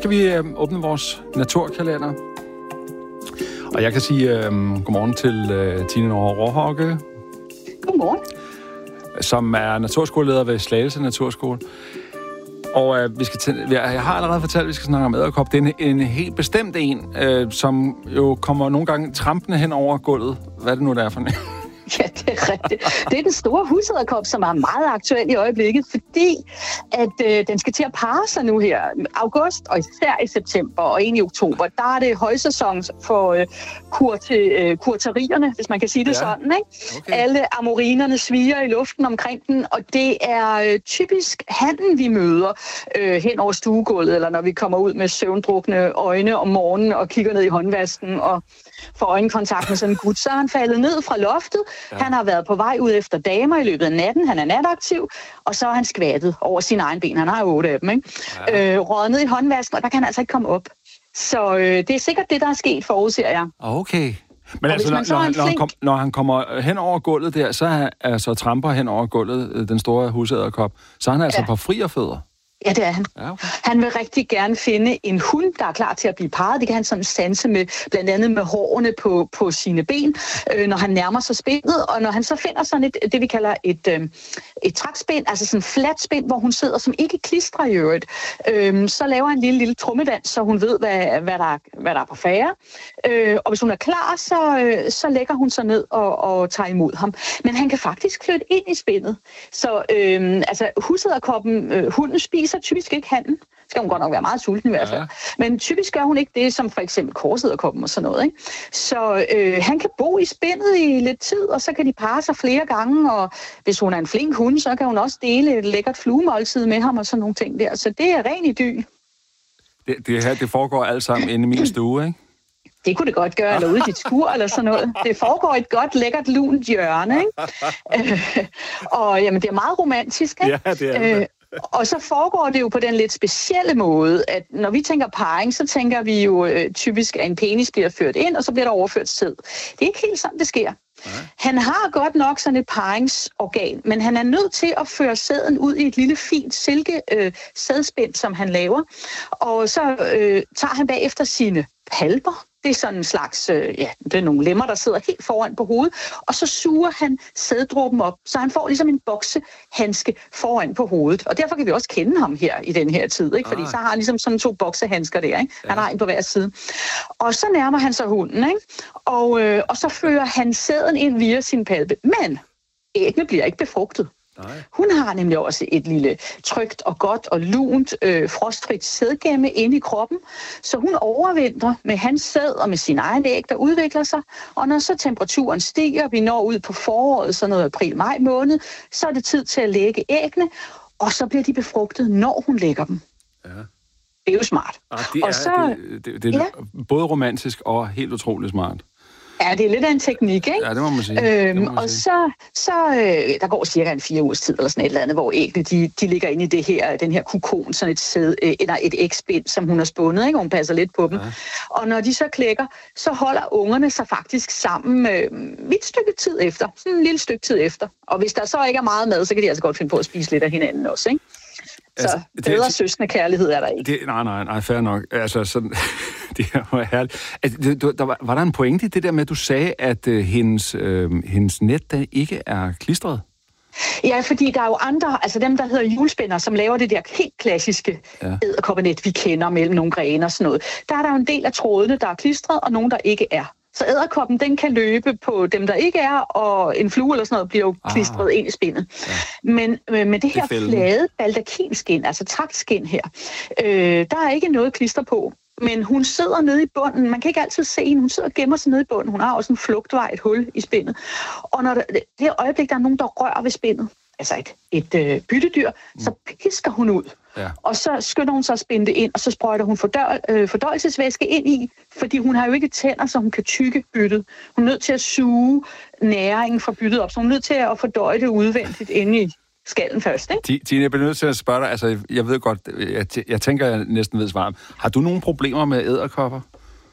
skal vi åbne vores naturkalender. Og jeg kan sige godmorgen til Tine Nora Råhauke. Godmorgen. Som er naturskoleleder ved Slagelse Naturskole. Og jeg har allerede fortalt, at vi skal snakke om edderkop. Det er en helt bestemt en, som jo kommer nogle gange trampende hen over gulvet. Hvad er det nu, der er for en? Ja, det er rigtigt. Det er den store husedderkop, som er meget aktuel i øjeblikket, fordi at den skal til at parre sig nu her. August, og især i september og egentlig i oktober, der er det højsæson for kurterierne, hvis man kan sige det sådan. Ikke? Okay. Alle amorinerne sviger i luften omkring den, og det er typisk hannen, vi møder hen over stuegulvet, eller når vi kommer ud med søvndrukne øjne om morgenen og kigger ned i håndvasken og får øjenkontakt med sådan en gut. Så er han faldet ned fra loftet. Ja. Han har været på vej ud efter damer i løbet af natten. Han er nataktiv, og så er han skvattet over sine egne ben. Han har 8 af dem, ikke? Ja. Røget ned i håndvasken, og der kan han altså ikke komme op. Så det er sikkert det, der er sket, forudser jeg. Okay. Men altså, når han kommer hen over gulvet der, så tramper hen over gulvet den store husæderkop, så er han altså på frierfødder. Ja, det er han. Ja, okay. Han vil rigtig gerne finde en hund, der er klar til at blive parret. Det kan han sådan sanse med, blandt andet med hårene på sine ben, når han nærmer sig spindet. Og når han så finder sådan det vi kalder et trækspind, altså sådan en flat spind, hvor hun sidder, som ikke klistrer i øvrigt, så laver han en lille trummedans, så hun ved, hvad der er på færre. Og hvis hun er klar, så lægger hun sig ned og tager imod ham. Men han kan faktisk flytte ind i spindet. Så husæderkoppen, hunden spiser typisk ikke hannen. Skal hun godt nok være meget sulten i hvert fald. Ja. Men typisk gør hun ikke det, som for eksempel korsæderkoppen og sådan noget. Ikke? Så han kan bo i spindet i lidt tid, og så kan de parre sig flere gange, og hvis hun er en flink hund, så kan hun også dele et lækkert fluemåltid med ham og sådan nogle ting der. Så det er ren idyl. Det foregår alt sammen inde i min stue, ikke? Det kunne det godt gøre, eller ude i dit skur, eller sådan noget. Det foregår et godt, lækkert, lunt hjørne, ikke? Og jamen, det er meget romantisk, ikke? Ja, det er det. Og så foregår det jo på den lidt specielle måde, at når vi tænker parring, så tænker vi jo typisk, at en penis bliver ført ind, og så bliver der overført sæd. Det er ikke helt sådan, det sker. Nej. Han har godt nok sådan et parringsorgan, men han er nødt til at føre sæden ud i et lille fint sædspind, som han laver. Og så tager han bagefter sine palper. Det er sådan en slags, det er nogle lemmer, der sidder helt foran på hovedet, og så suger han sæddråben op, så han får ligesom en boksehandske foran på hovedet. Og derfor kan vi også kende ham her i den her tid, ikke? Fordi så har han ligesom sådan 2 boksehandsker der, ikke? Han har en på hver side. Og så nærmer han sig hunden, ikke? Og så fører han sæden ind via sin palpe. Men æggene bliver ikke befrugtet. Nej. Hun har nemlig også et lille trygt og godt og lunt frostfrit sædgemme inde i kroppen, så hun overvintrer med hans sæd og med sin egen æg, der udvikler sig, og når så temperaturen stiger, vi når ud på foråret, sådan noget april-maj måned, så er det tid til at lægge æggene, og så bliver de befrugtet, når hun lægger dem. Ja. Det er jo smart. Det er både romantisk og helt utroligt smart. Ja, det er lidt af en teknik, ikke? Ja, det må man sige. Så der går cirka en 4 ugers tid, eller sådan et eller andet, hvor æggene, de ligger inde i den her kokon, sådan et ægspind, som hun har spundet, ikke? Hun passer lidt på dem. Ja. Og når de så klækker, så holder ungerne sig faktisk sammen et stykke tid efter. Sådan en lille stykke tid efter. Og hvis der så ikke er meget mad, så kan de altså godt finde på at spise lidt af hinanden også, ikke? Så bedre søskende kærlighed er der ikke. Nej, fair nok. Altså, sådan, det var herligt. Altså, var der en pointe i det der med, at du sagde, at hendes net der ikke er klistret? Ja, fordi der er jo andre, altså dem, der hedder hjulspænder, som laver det der helt klassiske edderkoppenet, vi kender mellem nogle grene og sådan noget. Der er der jo en del af trådene, der er klistret, og nogle, der ikke er. Så edderkoppen, den kan løbe på dem, der ikke er, og en flue eller sådan noget bliver jo klistret ind i spindet. Ja. Men med det her flade baldakinskin, altså traktskin her, der er ikke noget klister på. Men hun sidder nede i bunden. Man kan ikke altid se hende. Hun sidder og gemmer sig nede i bunden. Hun har også en flugtvej, et hul i spindet. Og når det øjeblik, der er nogen, der rører ved spindet, altså et byttedyr, så pisker hun ud. Ja. Og så skynder hun sig at spinde det ind, og så sprøjter hun fordøjelsesvæske ind i, fordi hun har jo ikke tænder, så hun kan tygge byttet. Hun er nødt til at suge næringen fra byttet op, så hun er nødt til at fordøje det udvendigt inde i skallen først, ikke? Tine, jeg bliver nødt til at spørge dig, altså jeg ved godt, jeg tænker, jeg næsten ved svaret. Har du nogle problemer med edderkopper?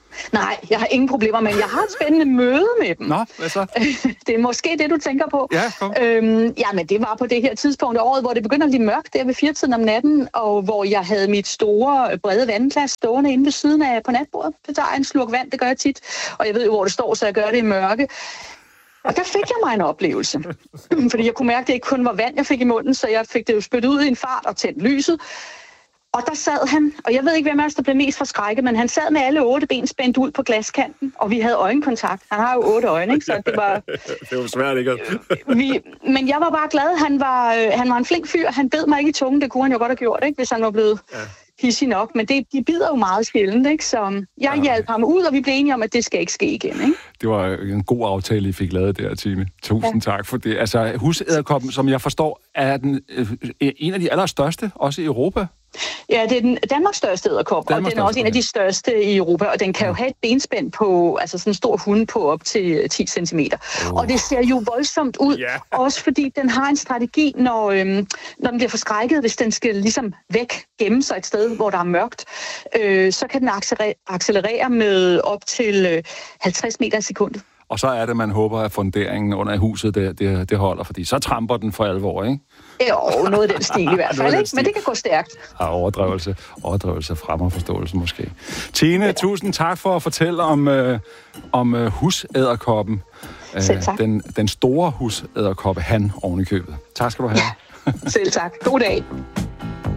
Nej, jeg har ingen problemer, men jeg har et spændende møde med dem. Nå, hvad så? Det er måske det, du tænker på. Ja, kom. Men det var på det her tidspunkt af året, hvor det begynder at blive mørkt der ved 4-tiden om natten, og hvor jeg havde mit store, brede vandglas stående inde ved siden af på natbordet. Det tager en slurk vand, det gør jeg tit, og jeg ved jo, hvor det står, så jeg gør det i mørke. Og der fik jeg mig en oplevelse, fordi jeg kunne mærke, at det ikke kun var vand, jeg fik i munden, så jeg fik det jo spyttet ud i en fart og tændt lyset. Og der sad han, og jeg ved ikke, hvem af os, der blev mest forskrækket, men han sad med alle 8 ben spændt ud på glaskanten, og vi havde øjenkontakt. Han har jo 8 øjne, ikke? Så det var... det var svært, ikke? Men jeg var bare glad. Han var en flink fyr. Han bed mig ikke i tungen. Det kunne han jo godt have gjort, ikke? Hvis han var blevet hissig nok. Men de bider jo meget sjældent, ikke? Så jeg hjalp ham ud, og vi blev enige om, at det skal ikke ske igen, ikke? Det var en god aftale, I fik lavet der, Tine. Tusind tak for det. Altså, husæderkoppen, som jeg forstår, er en af de allerstørste, også i Europa. Ja, det er den Danmarks største edderkop, og den er også en af de største i Europa, og den kan jo have et benspænd på, altså sådan en stor hund på op til 10 cm. Og det ser jo voldsomt ud, også fordi den har en strategi, når den bliver forskrækket, hvis den skal ligesom væk, gemme sig et sted, hvor der er mørkt, så kan den accelerere med op til 50 meter i sekundet. Og så er det, man håber, at funderingen under huset, det holder, fordi så tramper den for alvor, ikke? Jo, noget af den stil i hvert fald, ikke? Men det kan gå stærkt. Ja, overdrivelse fremmer forståelse måske. Tine, tusind tak for at fortælle om husæderkoppen. Selv tak. Den store husæderkoppe, han oven i købet. Tak skal du have. Selv tak. God dag.